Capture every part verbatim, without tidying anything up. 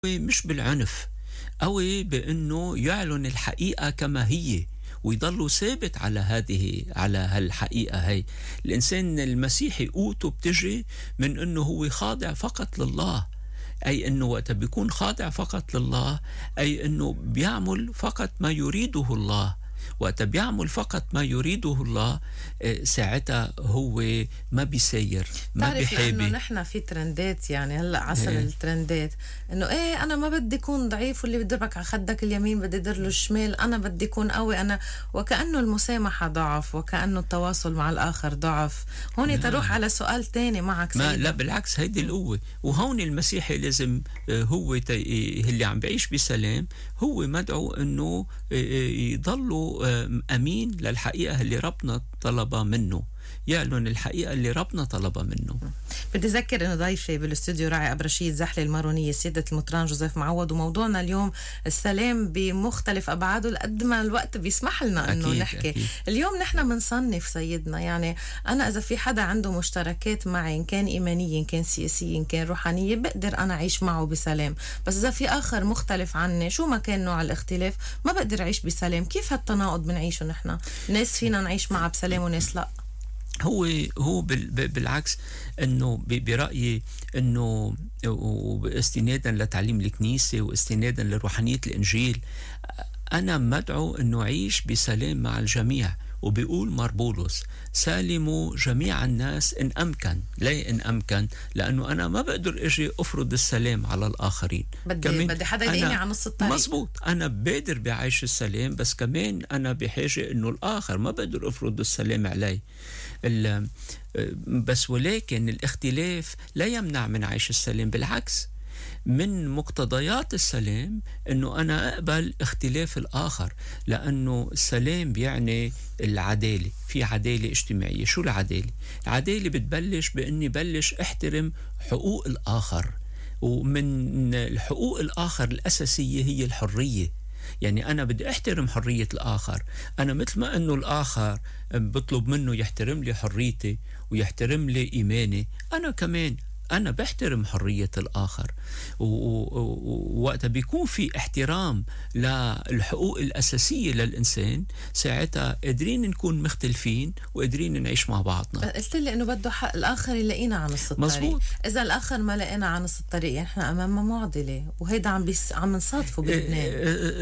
مش بالعنف، قوي بأنه يعلن الحقيقة كما هي ويضلوا ثابت على هذه على هالحقيقة هي. الإنسان المسيحي قوته بتجي من أنه هو خاضع فقط لله، أي أنه وقت بيكون خاضع فقط لله أي أنه بيعمل فقط ما يريده الله. وقت بيعمل فقط ما يريده الله ساعتها هو ما بيسير، ما بيحابي. لأنه نحن في ترندات، يعني هلأ عصر إيه. الترندات إنه إيه أنا ما بدي أكون ضعيف واللي بيضربك على خدك اليمين بدي يدير له الشمال، أنا بدي أكون قوي أنا، وكأنه المسامحة ضعف وكأنه التواصل مع الآخر ضعف. هون تروح على سؤال تاني معك ما سيدة. لا بالعكس، هيدي القوة. وهون المسيحي لازم هو اللي عم بعيش بسلام هو مدعو انه يضلوا امين للحقيقة اللي ربنا طلبها منه، يعلن الحقيقة اللي ربنا طلبها منه. بدي أذكر إنه ضيفي بالاستوديو راعي أبرشيد زحلة المارونية سيدة المطران جوزيف معوض، وموضوعنا اليوم السلام بمختلف أبعاده قد ما الوقت بيسمح لنا إنه نحكي. أكيد. اليوم نحن منصنف سيدنا، يعني أنا إذا في حدا عنده مشتركات معي إن كان إيمانية إن كان سياسية إن كان روحانية بقدر أنا أعيش معه بسلام، بس إذا في آخر مختلف عني شو ما كان نوع الاختلاف ما بقدر أعيش بسلام. كيف هالتناقض بنعيشه نحن؟ ناس فينا نعيش معها بسلام وناس لأ. هو هو بالعكس انه برايي انه واستنادا لتعليم الكنيسه واستنادا لروحانيه الانجيل انا مدعو انه اعيش بسلام مع الجميع. وبيقول ماربولوس سالموا جميع الناس إن أمكن. ليه إن أمكن؟ لأنه أنا ما بقدر أجي أفرض السلام على الآخرين. بدي, بدي حدا يديني على نص الطريق. مزبوط، أنا بقدر بعيش السلام بس كمان أنا بحاجة إنه الآخر ما بقدر أفرض السلام عليه. بس ولكن الاختلاف لا يمنع من عيش السلام، بالعكس من مقتضيات السلام أنه أنا أقبل اختلاف الآخر، لأنه السلام بيعني العدالة، في عدالة اجتماعية. شو العدالة؟ العدالة بتبلش بأني بلش احترم حقوق الآخر، ومن الحقوق الآخر الأساسية هي الحرية. يعني أنا بدي أحترم حرية الآخر، أنا مثل ما أنه الآخر بطلب منه يحترم لي حريتي ويحترم لي إيماني، أنا كمان أنا بحترم حرية الآخر. ووقتها بيكون في احترام للحقوق الأساسية للإنسان ساعتها قادرين نكون مختلفين وقادرين نعيش مع بعضنا. قلت لي إنه بده حق الآخر يلاقينا على نص الطريق. مزبوط. إذا الآخر ما لقينا على نص الطريق يعني إحنا أمام معضلة، وهيدا عم بيس عم نصادفه بلبنان.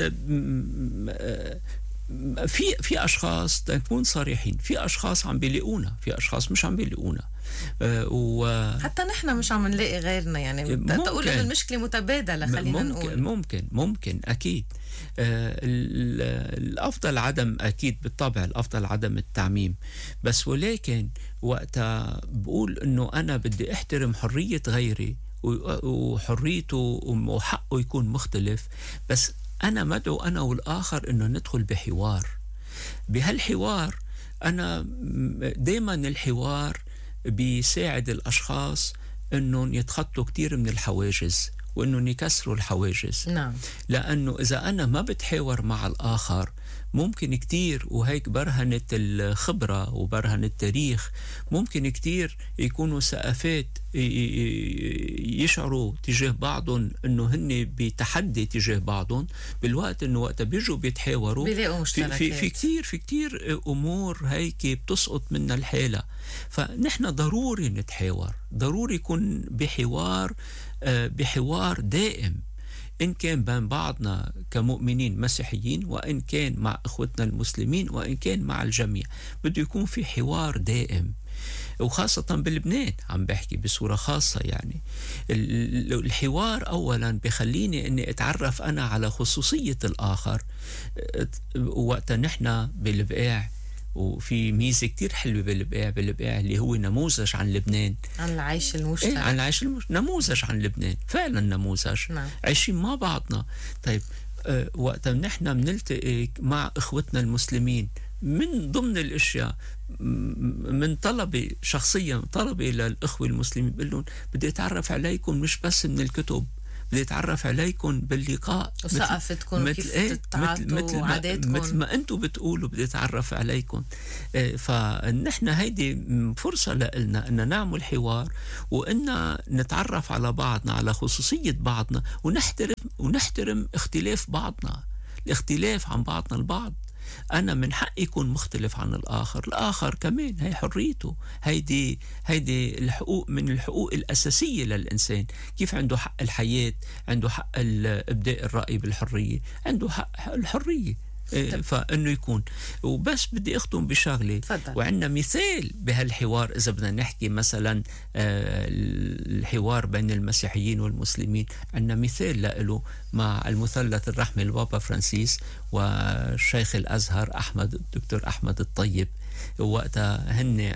في في اشخاص تكون صريحين، في اشخاص عم بيلاقونا، في اشخاص مش عم بيلاقونا. أه و حتى نحن مش عم نلاقي غيرنا، يعني تقول انه المشكله متبادله. خلينا ممكن نقول ممكن ممكن اكيد. أه الافضل عدم، اكيد بالطبع الافضل عدم التعميم، بس ولكن وقتها بقول انه انا بدي احترم حريه غيري وحريته وحقه يكون مختلف، بس أنا مدعو أنا والآخر إنه ندخل بحوار. بهالحوار أنا دايما الحوار بيساعد الأشخاص إنه يتخطوا كتير من الحواجز وإنه يكسروا الحواجز. نعم. لأنه إذا أنا ما بتحاور مع الآخر ممكن كتير، وهيك برهنة الخبرة وبرهنة التاريخ، ممكن كتير يكونوا سقفات يشعروا تجاه بعضهم انه هن بتحدي تجاه بعضهم، بالوقت انه وقت بيجوا بيتحاوروا بيلاقوا مشتركات. في, في كتير في كتير امور هيك بتسقط منا الحالة. فنحن ضروري نتحاور، ضروري يكون بحوار بحوار دائم، إن كان بين بعضنا كمؤمنين مسيحيين وإن كان مع إخوتنا المسلمين وإن كان مع الجميع. بده يكون في حوار دائم، وخاصة بلبنان عم بحكي بصورة خاصة. يعني الحوار أولا بخليني أني أتعرف أنا على خصوصية الآخر. وقتا نحن بالبقاع، وفي ميزة كتير حلوة بالبقاع بالبقاع اللي هو نموذج عن لبنان، عن العيش المشترك. إيه عن العيش المشترك، نموذج عن لبنان، فعلا نموذج. نعم. عايشين مع بعضنا. طيب أه وقتا نحن بنلتقي مع إخوتنا المسلمين من ضمن الاشياء من طلبي شخصيا طلبي للاخوه المسلمين بقول لهم بدي اتعرف عليكم مش بس من الكتب، بدي أتعرف عليكم باللقاء، وثقافتكم وكيف تتعاطوا وعاداتكم مثل ما أنتم بتقولوا بدي أتعرف عليكم. فنحن هيدي فرصة لنا أن نعمل حوار وأن نتعرف على بعضنا، على خصوصية بعضنا، ونحترم ونحترم اختلاف بعضنا، الاختلاف عن بعضنا البعض. أنا من حقي يكون مختلف عن الآخر، الآخر كمان هي حريته، هيدي هيدي الحقوق من الحقوق الأساسية للإنسان. كيف عنده حق الحياة، عنده حق إبداء الرأي بالحرية، عنده حق الحرية. فإنه يكون. وبس بدي أختم بشغلة، وعندنا مثال بهالحوار إذا بدنا نحكي مثلا الحوار بين المسيحيين والمسلمين، عندنا مثال له مع المثلث الرحمي البابا فرانسيس والشيخ الأزهر أحمد الدكتور أحمد الطيب، وقتها هن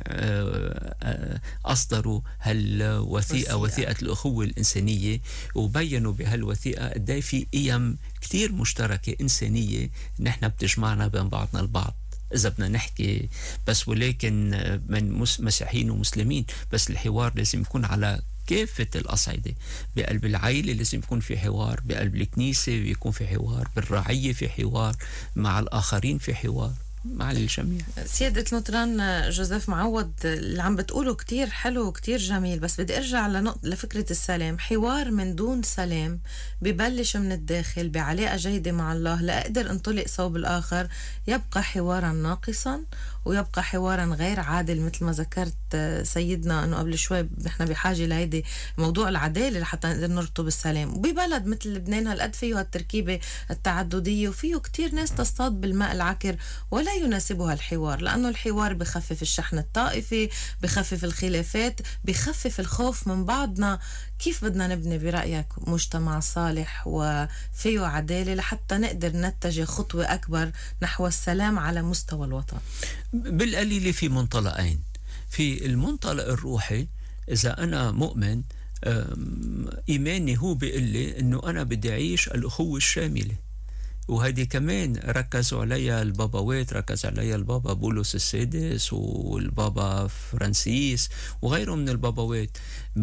أصدروا هالوثيقة، وثيقة الأخوة الإنسانية، وبينوا بهالوثيقة قد في قيم كتير مشتركة إنسانية نحن بتجمعنا بين بعضنا البعض إذا بدنا نحكي بس، ولكن من مسيحيين ومسلمين. بس الحوار لازم يكون على كافة الأصعدة، بقلب العائلة لازم يكون في حوار، بقلب الكنيسة بيكون في حوار، بالرعية في حوار، مع الآخرين في حوار، مع الجميع. سيادة المطران جوزيف معوض، اللي عم بتقوله كتير حلو وكتير جميل، بس بدي أرجع لنقطة لفكرة السلام. حوار من دون سلام ببلش من الداخل بعلاقة جيدة مع الله لأقدر انطلق صوب الآخر، يبقى حوارا ناقصا ويبقى حوارا غير عادل. مثل ما ذكرت سيدنا أنه قبل شوي نحن بحاجة لهيدي موضوع العدالة لحتى نقدر نربطه بالسلام. وببلد مثل لبنان هالقد فيه هالتركيبة التعددية، وفيه كتير ناس تصطاد بالماء العكر ولا يناسبها الحوار، لأنه الحوار بخفف الشحن الطائفي، بخفف الخلافات، بخفف الخوف من بعضنا. كيف بدنا نبني برأيك مجتمع صالح وفيه عدالة لحتى نقدر نتجه خطوة أكبر نحو السلام على مستوى الوطن؟ بالقليل في منطلقين. في المنطلق الروحي، إذا أنا مؤمن إيماني هو بيقول لي أنه أنا بدي أعيش الأخوة الشاملة، وهذه كمان ركزوا عليها الباباوات، ركز عليها البابا بولس السادس والبابا فرانسيس وغيرهم من الباباوات.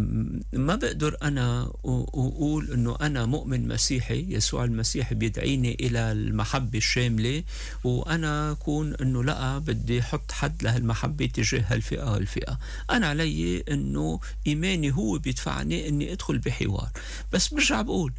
ما بقدر أنا أقول أنه أنا مؤمن مسيحي، يسوع المسيح بيدعيني إلى المحبة الشاملة، وأنا أكون أنه لا بدي أحط حد لهالمحبة تجاه هالفئة والفئة. أنا علي أنه إيماني هو بيدفعني أني أدخل بحوار، بس برجع بقول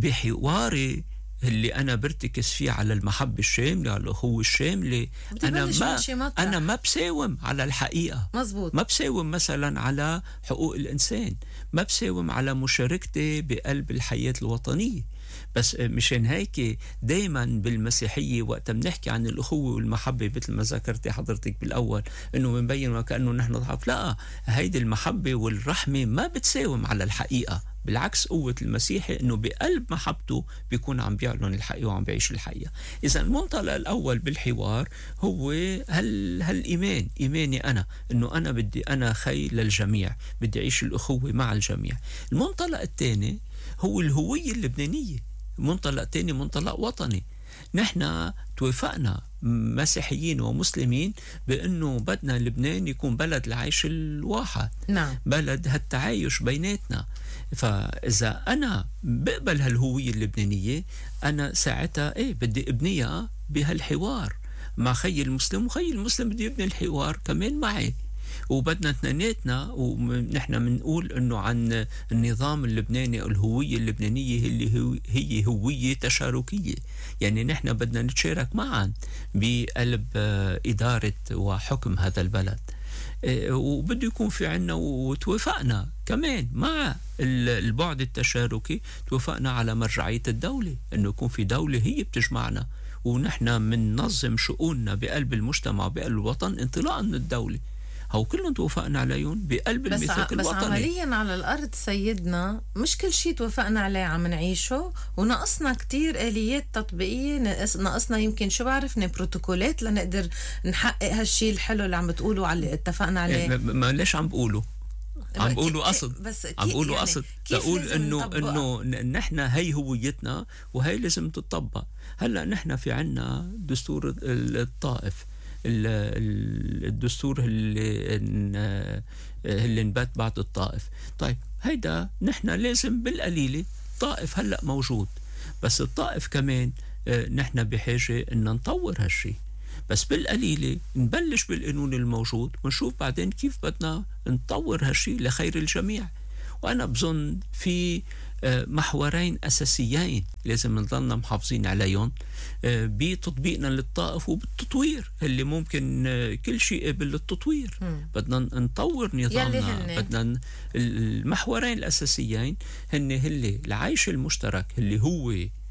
بحواري اللي أنا برتكز فيه على المحبة الشاملة، على الأخوة الشاملة، أنا ما أنا ما بساوم على الحقيقة. مزبوط. ما بساوم مثلا على حقوق الإنسان، ما بساوم على مشاركتي بقلب الحياة الوطنية. بس مشان هيك دايما بالمسيحية وقت بنحكي عن الأخوة والمحبة مثل ما ذكرتي حضرتك بالأول إنه بنبين وكأنه نحن ضعف، لا، هيدي المحبة والرحمة ما بتساوم على الحقيقة. بالعكس، قوة المسيحي إنه بقلب محبته بيكون عم بيعلن الحقيقة وعم بيعيش الحقيقة. إذا المنطلق الأول بالحوار هو هال هالإيمان، إيماني أنا إنه أنا بدي أنا خير للجميع، بدي أعيش الأخوة مع الجميع. المنطلق الثاني هو الهوية اللبنانية، منطلق تاني منطلق وطني. نحن توافقنا مسيحيين ومسلمين بأنه بدنا لبنان يكون بلد العيش الواحد. نعم. بلد هالتعايش بيناتنا. فإذا أنا بقبل هالهوية اللبنانية، أنا ساعتها إيه بدي ابنيها بهالحوار مع خي المسلم، وخي المسلم بدي يبني الحوار كمان معي، وبدنا اثنيناتنا. ونحن بنقول انه عن النظام اللبناني، الهوية اللبنانية اللي هي هوية تشاركية، يعني نحن بدنا نتشارك معا بقلب إدارة وحكم هذا البلد. وبده يكون في عنا، وتوافقنا كمان مع البعد التشاركي، توافقنا على مرجعية الدولة، انه يكون في دولة هي بتجمعنا، ونحن مننظم شؤوننا بقلب المجتمع بقلب الوطن انطلاقا من الدولة. هو كلهم توافقنا عليهم بقلب الميثاق الوطني. بس عمليا على الأرض سيدنا مش كل شيء توافقنا عليه عم نعيشه، وناقصنا كتير آليات تطبيقية، ناقصنا يمكن شو بعرف بروتوكولات لنقدر نحقق هالشيء الحلو اللي عم بتقولوا على اتفقنا عليه. ما ليش عم بقولوا عم بقولوا قصد بس عم بقولوا يعني قصد تقول انه انه نحن هي هويتنا وهي لازم تطبق. هلا نحن في عنا دستور الطائف، الدستور اللي اللي انبات بعد الطائف. طيب هيدا نحن لازم بالقليلة الطائف هلأ موجود، بس الطائف كمان نحن بحاجة أن نطور هالشي، بس بالقليلة نبلش بالقانون الموجود ونشوف بعدين كيف بدنا نطور هالشي لخير الجميع. وأنا بظن في محورين أساسيين لازم نضلنا محافظين عليهم بتطبيقنا للطائف وبالتطوير اللي ممكن كل شيء قبل التطوير. بدنا نطور نظامنا، بدنا المحورين الأساسيين هن هلي العيش المشترك اللي هو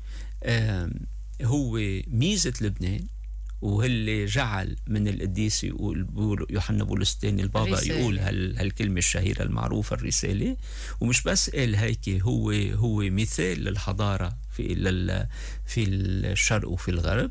هو ميزة لبنان، وهاللي جعل من القديسي يوحنا بولس الثاني البابا رسالة. يقول هال هالكلمة الشهيرة المعروفة الرسالة، ومش بس قال هيك، هو هو مثال للحضارة في لل في الشرق وفي الغرب.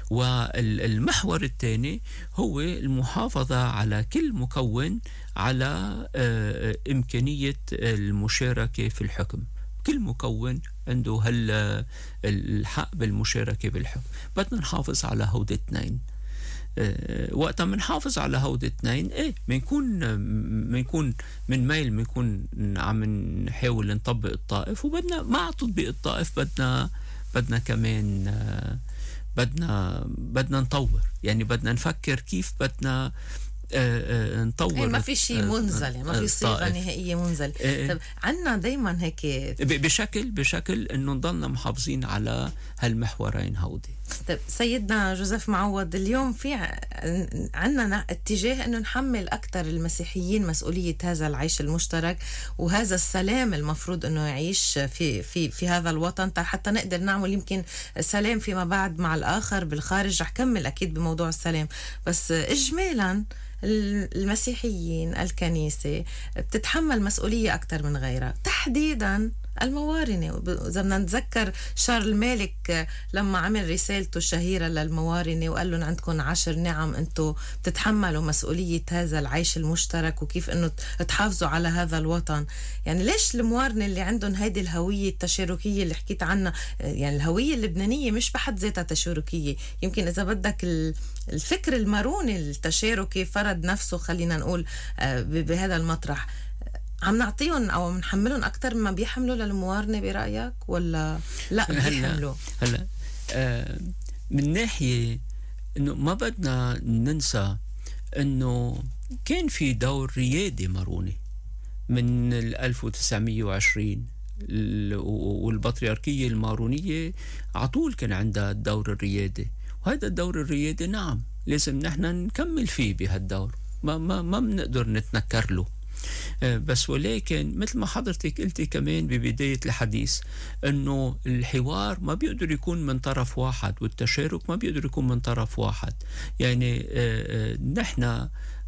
والمحور الثاني هو المحافظة على كل مكون على إمكانية المشاركة في الحكم. كل مكون عنده هال الحق بالمشاركة بالحكم. بدنا نحافظ على هود اثنين. أه وقتا منحافظ على هود اثنين ايه منكون منكون من ميل منكون عم نحاول نطبق الطائف، وبدنا مع تطبيق الطائف بدنا بدنا كمان أه بدنا بدنا نطور، يعني بدنا نفكر كيف بدنا آه آه نطور. ما في شيء منزل، يعني ما في صيغه نهائيه منزل. آه طب عنا دايما هيك بشكل بشكل انه نضلنا محافظين على هالمحورين هودي. طب سيدنا جوزيف معوض، اليوم في عنا اتجاه انه نحمل اكثر المسيحيين مسؤوليه هذا العيش المشترك وهذا السلام المفروض انه يعيش في في في هذا الوطن حتى نقدر نعمل يمكن سلام فيما بعد مع الاخر بالخارج. رح كمل اكيد بموضوع السلام، بس اجمالا المسيحيين الكنيسة بتتحمل مسؤولية أكثر من غيرها، تحديداً الموارنة. إذا بدنا نتذكر شارل مالك لما عمل رسالته الشهيرة للموارنة وقال لهم عندكم عشر نعم أنتم بتتحملوا مسؤولية هذا العيش المشترك وكيف أنه تحافظوا على هذا الوطن. يعني ليش الموارنة اللي عندهم هيدي الهوية التشاركية اللي حكيت عنها، يعني الهوية اللبنانية مش بحد ذاتها تشاركية، يمكن إذا بدك الفكر الماروني التشاركي فرض نفسه خلينا نقول بهذا المطرح، عم نعطيهم او نحملهم اكثر مما بيحملوا للموارنه برايك ولا لا بيحملوا؟ هلا آه من ناحيه انه ما بدنا ننسى انه كان في دور ريادي ماروني من ألف وتسعمية وعشرين، والبطريركيه المارونيه على طول كان عندها الدور الريادي، وهذا الدور الريادي نعم لازم نحن نكمل فيه بهالدور، ما ما ما بنقدر نتنكر له. بس ولكن مثل ما حضرتك قلتي كمان ببداية الحديث انه الحوار ما بيقدر يكون من طرف واحد، والتشارك ما بيقدر يكون من طرف واحد. يعني نحن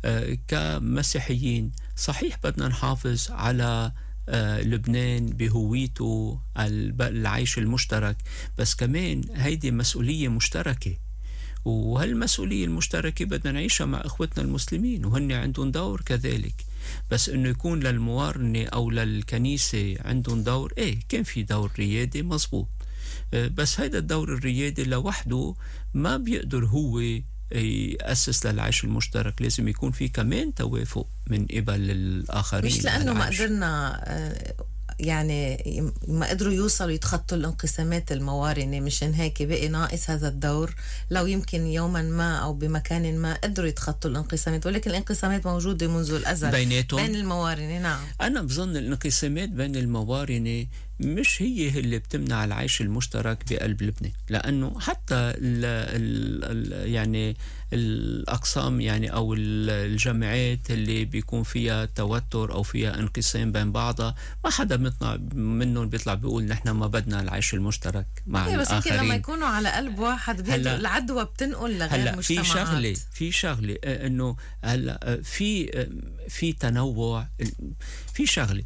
كمسيحيين صحيح بدنا نحافظ على لبنان بهويته العيش المشترك، بس كمان هيدي مسؤولية مشتركة، وهالمسؤولية المشتركة بدنا نعيشها مع إخوتنا المسلمين وهن عندهم دور كذلك. بس إنه يكون للموارنة أو للكنيسة عندهم دور، إيه كان في دور ريادي مزبوط، بس هيدا الدور الريادي لوحده ما بيقدر هو يأسس للعيش المشترك، لازم يكون في كمان توافق من قبل الآخرين. مش لأنه ما قدرنا يعني ما قدروا يوصلوا يتخطوا الانقسامات الموارنة مشان هيك بقي ناقص هذا الدور، لو يمكن يوما ما أو بمكان ما قدروا يتخطوا الانقسامات، ولكن الانقسامات موجودة منذ الأزل بيناتهم بين الموارنة. نعم أنا بظن الانقسامات بين الموارنة مش هي اللي بتمنع العيش المشترك بقلب لبنان، لأنه حتى ال ال يعني الأقسام يعني أو الجامعات اللي بيكون فيها توتر أو فيها انقسام بين بعضها ما حدا بيطلع منهم بيطلع بيقول نحن ما بدنا العيش المشترك مع إيه الآخرين. بس يمكن لما يكونوا على قلب واحد العدوى بتنقل لغير مجتمعات. في شغلة في شغلة إنه هلا في في تنوع، في شغلة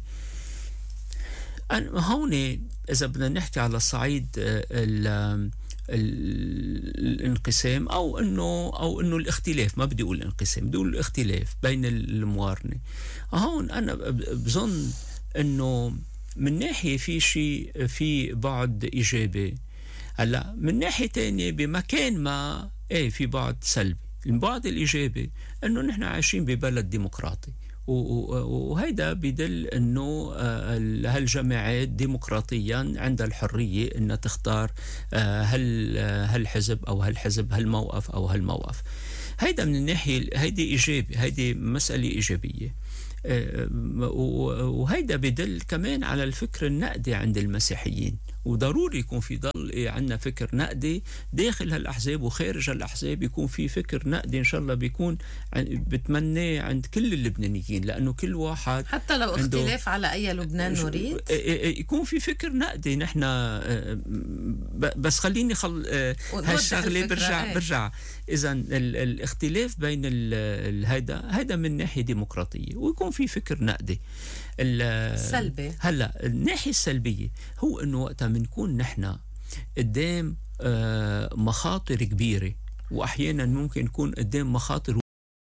هون إذا بدنا نحكي على الصعيد ال الانقسام او انه او انه الاختلاف، ما بدي اقول انقسام، بدي اقول الاختلاف بين الموارنه. هون انا بظن انه من ناحيه في شيء في بعد ايجابي، هلا من ناحيه تانية بمكان ما ايه في بعد سلبي. البعد الايجابي انه نحن عايشين ببلد ديمقراطي، وهيدا بدل أنه هالجماعات ديمقراطيا عندها الحرية أنها تختار هل هالحزب أو هالحزب، هالموقف أو هالموقف. هيدا من الناحية هيدي إيجابي، هيدي مسألة إيجابية. وهيدا بدل كمان على الفكر النقدي عند المسيحيين، وضروري يكون في ضل عندنا فكر نقدي داخل هالأحزاب وخارج هالأحزاب، يكون في فكر نقدي إن شاء الله بيكون بتمناه عند كل اللبنانيين، لأنه كل واحد حتى لو اختلاف على أي لبنان نريد يكون في فكر نقدي. نحن بس خليني خل هالشغلة برجع برجع إذا الاختلاف بين هيدا هيدا من ناحية ديمقراطية، ويكون في فكر نقدي. السلبي هلا الناحية السلبية هو انه وقتها بنكون نحن قدام مخاطر كبيرة، واحيانا ممكن نكون قدام مخاطر